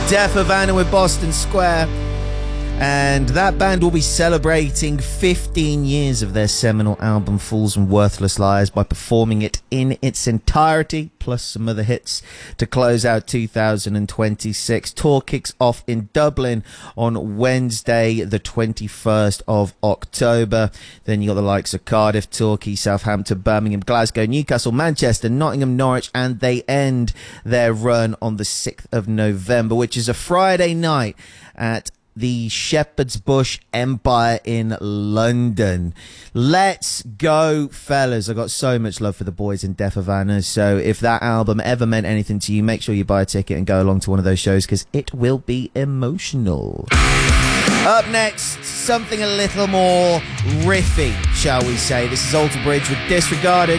Def Havana with Boston Square. And that band will be celebrating 15 years of their seminal album Fools and Worthless Liars by performing it in its entirety, plus some other hits, to close out 2026. Tour kicks off in Dublin on Wednesday, the 21st of October. Then you got the likes of Cardiff, Torquay, Southampton, Birmingham, Glasgow, Newcastle, Manchester, Nottingham, Norwich, and they end their run on the 6th of November, which is a Friday night at the Shepherd's Bush Empire in London. Let's go, fellas. I've got so much love for the boys in Def Havana, so if that album ever meant anything to you, make sure you buy a ticket and go along to one of those shows, because it will be emotional. Up next, something a little more riffy, shall we say. This is Alter Bridge with Disregarded.